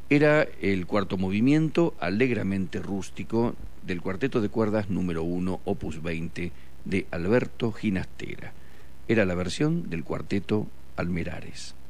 Era el cuarto movimiento alegramente rústico del cuarteto de cuerdas número 1, opus 20, de Alberto Ginastera. Era la versión del cuarteto Almerares.